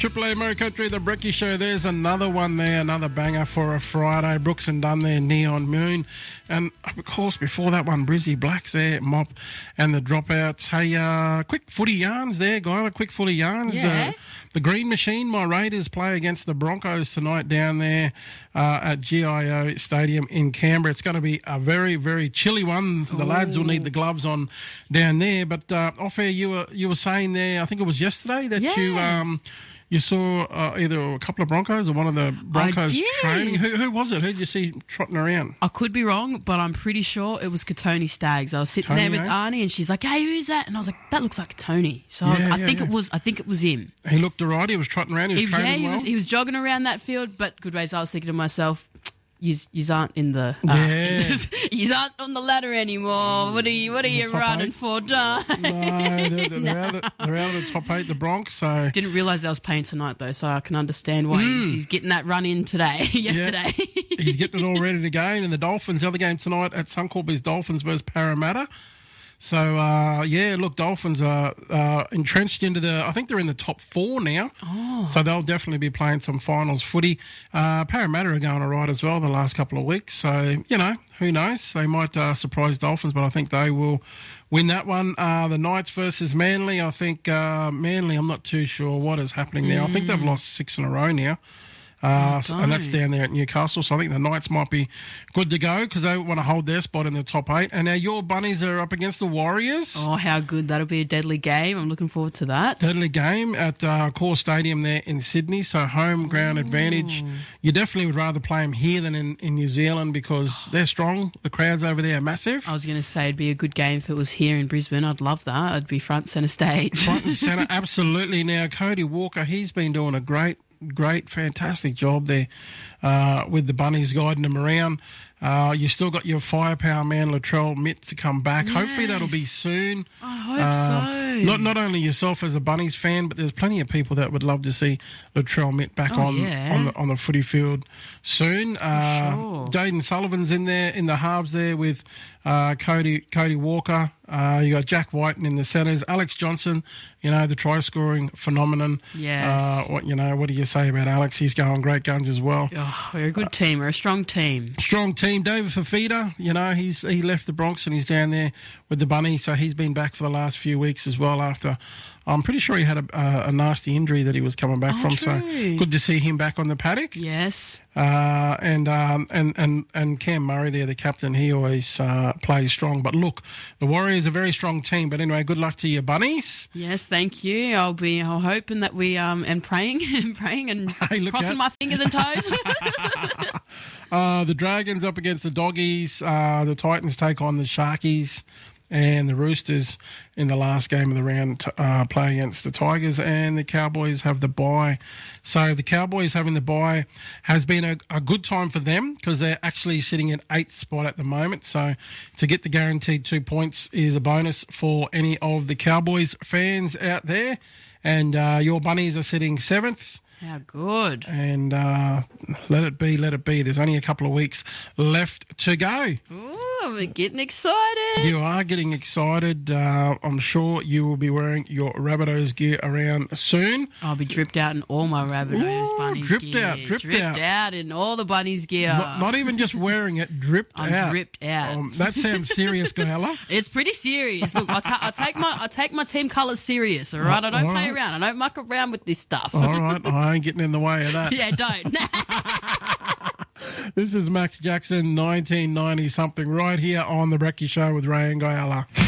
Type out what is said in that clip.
Triple A Mo Country, the Brekkie Show. There's another one there, another banger for a Friday. Brooks and Dunn there, Neon Moon. And, of course, before that one, Brizzy Blacks there, Mop and the Dropouts. Hey, quick footy yarns there, Guy, quick footy yarns. Yeah. The Green Machine, my Raiders, play against the Broncos tonight down there at GIO Stadium in Canberra. It's going to be a very, very chilly one. The lads will need the gloves on down there. But off air, you were saying there, I think it was yesterday, that you saw either a couple of Broncos or one of the Broncos training. Who was it? Who did you see trotting around? I could be wrong, but I'm pretty sure it was Katoni Staggs. I was sitting there with Arnie, and she's like, "Hey, who's that?" And I was like, "That looks like Katoni." So I think it was him. He looked alright. He was trotting around. He was training well. He was jogging around that field. But good ways. I was thinking to myself, "You aren't in the you aren't on the ladder anymore. What are you running for, John?" No, they're out of the top 8, the Bronx. So didn't realise they was playing tonight though, so I can understand why he's getting that run in today. Yesterday, he's getting it all ready to go. And the Dolphins, the other game tonight at Suncorp is Dolphins versus Parramatta. So, Dolphins are entrenched into I think they're in the top 4 now. Oh. So they'll definitely be playing some finals footy. Parramatta are going all right as well the last couple of weeks. So, who knows? They might surprise Dolphins, but I think they will win that one. The Knights versus Manly. I think Manly, I'm not too sure what is happening there. I think they've lost 6 in a row now. And that's down there at Newcastle. So I think the Knights might be good to go because they want to hold their spot in the top 8. And now your Bunnies are up against the Warriors. Oh, how good. That'll be a deadly game. I'm looking forward to that. Deadly game at Core Stadium there in Sydney. So home ground advantage. You definitely would rather play them here than in New Zealand because they're strong. The crowds over there are massive. I was going to say it'd be a good game if it was here in Brisbane. I'd love that. I'd be front centre stage. Front and centre, absolutely. Now, Cody Walker, he's been doing a great, fantastic job there with the Bunnies, guiding them around. You still got your firepower man, Latrell Mitt, to come back. Yes. Hopefully that'll be soon. I hope so. Not only yourself as a Bunnies fan, but there's plenty of people that would love to see Latrell Mitt back on the footy field soon. Sure. Jaden Sullivan's in there in the halves there with Cody Walker. You got Jack Whiten in the centres. Alex Johnson, the try-scoring phenomenon. Yes. What do you say about Alex? He's going great guns as well. Oh, we're a good team. We're a strong team. Strong team. David Fafita, he left the Bronx and he's down there with the Bunnies, so he's been back for the last few weeks as well after... I'm pretty sure he had a nasty injury that he was coming back from. True. So good to see him back on the paddock. Yes. And Cam Murray there, the captain, he always plays strong. But look, the Warriors are a very strong team. But anyway, good luck to your Bunnies. Yes, thank you. I'll hoping that we and praying and crossing my fingers and toes. The Dragons up against the Doggies. The Titans take on the Sharkies. And the Roosters in the last game of the round play against the Tigers, and the Cowboys have the bye. So the Cowboys having the bye has been a good time for them because they're actually sitting at 8th spot at the moment. So to get the guaranteed 2 points is a bonus for any of the Cowboys fans out there. And your Bunnies are sitting 7th. How good. And let it be. There's only a couple of weeks left to go. Ooh, I'm getting excited. You are getting excited. I'm sure you will be wearing your Rabbitohs gear around soon. I'll be dripped out in all my Rabbitohs Bunnies gear. Dripped out in all the Bunnies gear. Not even just wearing it, dripped out. I'm dripped out. That sounds serious, Gayla. It's pretty serious. Look, I take my team colours serious, all right? I don't play around. I don't muck around with this stuff. All right, I ain't getting in the way of that. Yeah, don't. This is Max Jackson, 1990-something, right here on The Brekkie Show with Ray and Gayala.